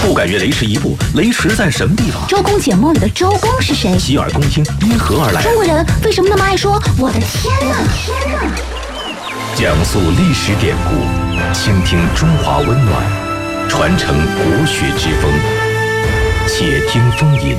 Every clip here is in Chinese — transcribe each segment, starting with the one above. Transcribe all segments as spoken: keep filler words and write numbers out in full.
不敢越雷池一步，雷池在什么地方？ 周公解梦里的周公是谁？ 洗耳恭听，因何而来？ 中国人为什么那么爱说我的天哪？天哪！ 讲述历史典故，倾听中华温暖，传承国学之风。且听风吟。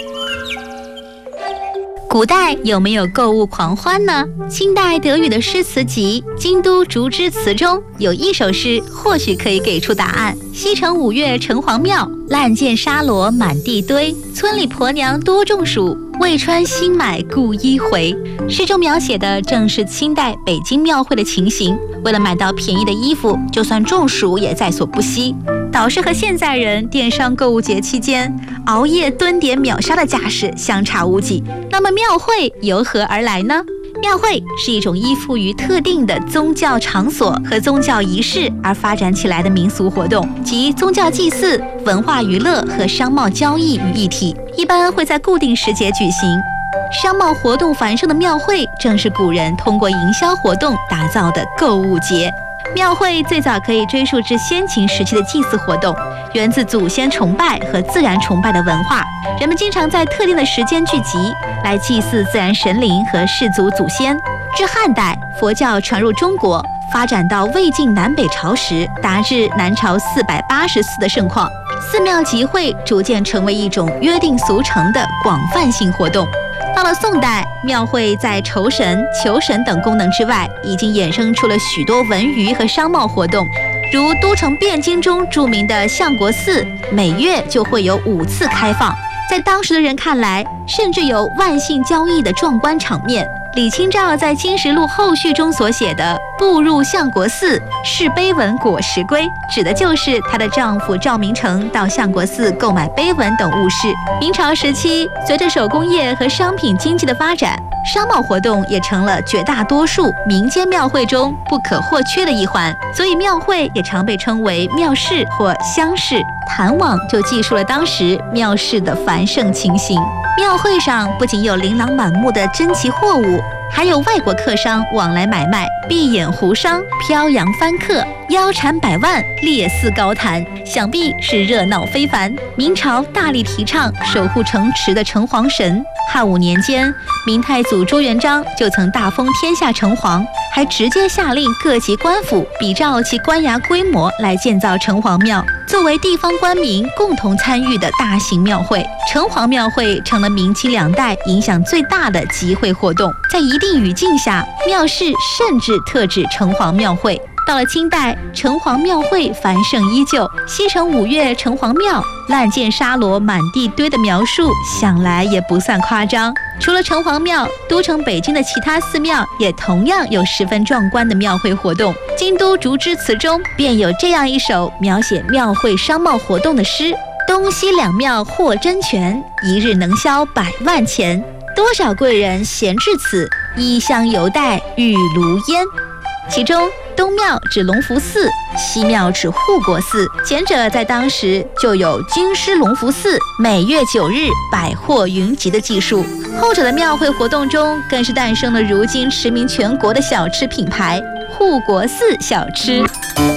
古代有没有购物狂欢呢？清代德语的诗词集《京都竹枝词》中有一首诗，或许可以给出答案。西城五月城隍庙，烂件纱罗满地堆。村里婆娘多中暑，未穿新买故衣回。诗中描写的正是清代北京庙会的情形。为了买到便宜的衣服，就算中暑也在所不惜。倒是和现在人电商购物节期间熬夜蹲点秒杀的架势相差无几。那么庙会由何而来呢？庙会是一种依附于特定的宗教场所和宗教仪式而发展起来的民俗活动，集宗教祭祀、文化娱乐和商贸交易于一体，一般会在固定时节举行。商贸活动繁盛的庙会，正是古人通过营销活动打造的购物节。庙会最早可以追溯至先秦时期的祭祀活动，源自祖先崇拜和自然崇拜的文化。人们经常在特定的时间聚集，来祭祀自然神灵和氏族祖先。至汉代，佛教传入中国，发展到魏晋南北朝时，达至南朝四百八十寺的盛况。寺庙集会逐渐成为一种约定俗成的广泛性活动。到了宋代，庙会在酬神、求神等功能之外，已经衍生出了许多文娱和商贸活动，如都城汴京中著名的相国寺，每月就会有五次开放。在当时的人看来，甚至有万姓交易的壮观场面。李清照在《金石录》后序中所写的“步入相国寺，视碑文果实归”，指的就是她的丈夫赵明诚到相国寺购买碑文等物事。明朝时期，随着手工业和商品经济的发展，商贸活动也成了绝大多数民间庙会中不可或缺的一环，所以庙会也常被称为庙市或乡市。谈网就记述了当时庙市的繁盛情形。庙会上不仅有琳琅满目的珍奇货物，还有外国客商往来买卖，闭眼胡商，飘扬翻客，腰缠百万，列肆高谈，想必是热闹非凡。明朝大力提倡守护城池的城隍神，汉武年间，明太祖朱元璋就曾大封天下城隍，还直接下令各级官府比照其官衙规模来建造城隍庙，作为地方官民共同参与的大型庙会。城隍庙会成了明清两代影响最大的集会活动，在一定语境下，庙市甚至特指城隍庙会。到了清代，城隍庙会繁盛依旧，西城五月城隍庙，烂件纱罗满地堆的描述想来也不算夸张。除了城隍庙，都城北京的其他寺庙也同样有十分壮观的庙会活动。京都竹枝词中便有这样一首描写庙会商贸活动的诗：东西两庙获真全，一日能销百万钱。多少贵人闲至此，衣香犹带玉炉烟。其中东庙指隆福寺，西庙指护国寺，前者在当时就有京师隆福寺每月九日百货云集的技术，后者的庙会活动中更是诞生了如今驰名全国的小吃品牌护国寺小吃。